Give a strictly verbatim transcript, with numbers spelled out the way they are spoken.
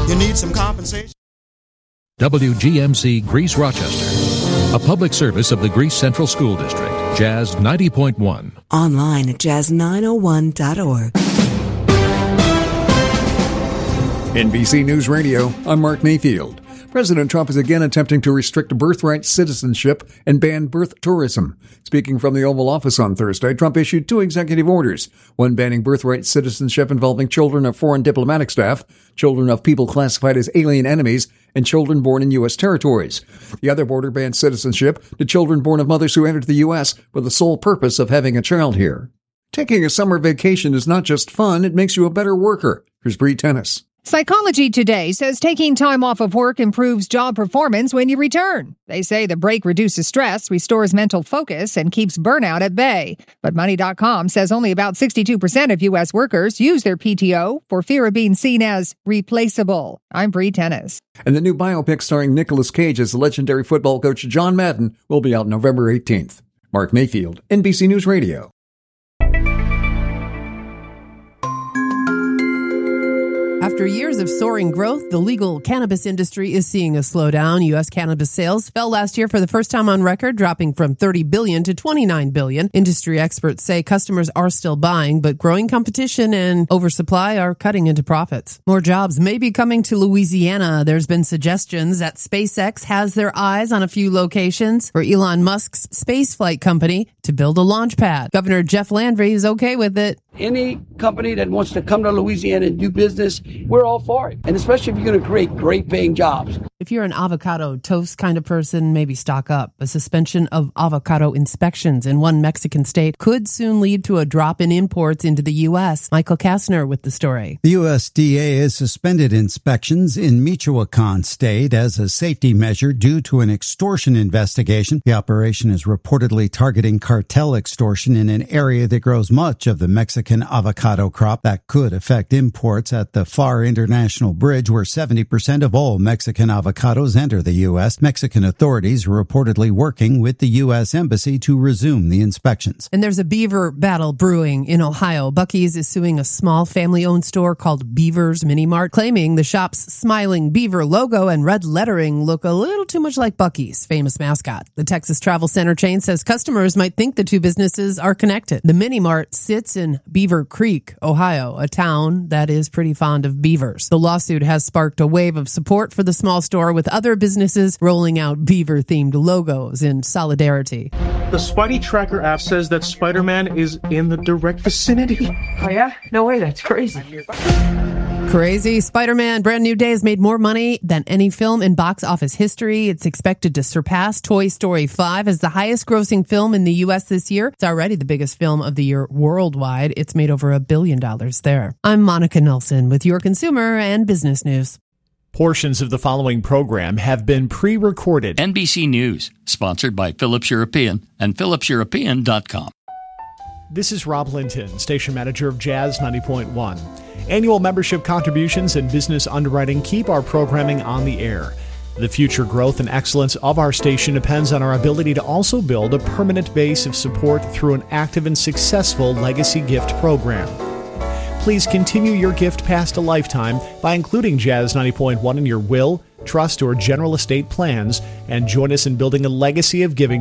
You need some compensation. W G M C Greece Rochester, a public service of the Greece Central School District. Jazz ninety point one. Online at jazz nine oh one dot org. N B C News Radio, I'm Mark Mayfield. President Trump is again attempting to restrict birthright citizenship and ban birth tourism. Speaking from the Oval Office on Thursday, Trump issued two executive orders, one banning birthright citizenship involving children of foreign diplomatic staff, children of people classified as alien enemies, and children born in U S territories. The other order bans citizenship to children born of mothers who entered the U S with the sole purpose of having a child here. Taking a summer vacation is not just fun, it makes you a better worker. Here's Bree Tennis. Psychology Today says taking time off of work improves job performance when you return. They say the break reduces stress, restores mental focus, and keeps burnout at bay. But Money dot com says only about sixty-two percent of U S workers use their P T O for fear of being seen as replaceable. I'm Bree Tennis. And the new biopic starring Nicolas Cage as legendary football coach John Madden will be out November eighteenth. Mark Mayfield, N B C News Radio. After years of soaring growth, the legal cannabis industry is seeing a slowdown. U S cannabis sales fell last year for the first time on record, dropping from thirty billion dollars to twenty-nine billion dollars. Industry experts say customers are still buying, but growing competition and oversupply are cutting into profits. More jobs may be coming to Louisiana. There's been suggestions that SpaceX has their eyes on a few locations for Elon Musk's spaceflight company to build a launch pad. Governor Jeff Landry is okay with it. Any company that wants to come to Louisiana and do business, we're all for it. And especially if you're going to create great paying jobs. If you're an avocado toast kind of person, maybe stock up. A suspension of avocado inspections in one Mexican state could soon lead to a drop in imports into the U S. Michael Kastner with the story. The U S D A has suspended inspections in Michoacan state as a safety measure due to an extortion investigation. The operation is reportedly targeting cartel extortion in an area that grows much of the Mexican avocado crop. That could affect imports at the Far International Bridge, where seventy percent of all Mexican avocados Avocados enter the U S. Mexican authorities are reportedly working with the U S. Embassy to resume the inspections. And there's a beaver battle brewing in Ohio. Buc-ee's is suing a small family-owned store called Beaver's Mini Mart, claiming the shop's smiling beaver logo and red lettering look a little too much like Buc-ee's famous mascot. The Texas Travel Center chain says customers might think the two businesses are connected. The Mini Mart sits in Beaver Creek, Ohio, a town that is pretty fond of beavers. The lawsuit has sparked a wave of support for the small store, with other businesses rolling out beaver-themed logos in solidarity. The Spidey Tracker app says that Spider-Man is in the direct vicinity. Oh yeah? No way, that's crazy. Crazy. Spider-Man Brand New Day has made more money than any film in box office history. It's expected to surpass Toy Story five as the highest grossing film in the U S this year. It's already the biggest film of the year worldwide. It's made over a billion dollars there. I'm Monica Nelson with your consumer and business news. Portions of the following program have been pre-recorded. N B C News, sponsored by Philips European and Philips European dot com. This is Rob Linton, station manager of Jazz ninety point one. Annual membership contributions and business underwriting keep our programming on the air. The future growth and excellence of our station depends on our ability to also build a permanent base of support through an active and successful legacy gift program. Please continue your gift past a lifetime by including Jazz ninety point one in your will, trust, or general estate plans, and join us in building a legacy of giving